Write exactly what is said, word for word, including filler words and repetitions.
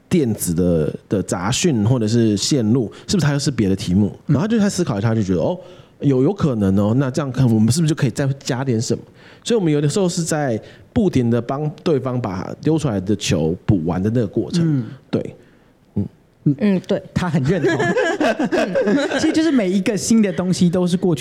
电子的的杂讯或者是线路，是不是它又是别的题目？然后他就在思考一下，就觉得哦，有有可能哦，那这样看我们是不是就可以再加点什么？所以我们有的时候是在不停的帮对方把丢出来的球补完的那个过程，嗯、对。 嗯，对， 他很认同。其实就是每一个新的东西都是过去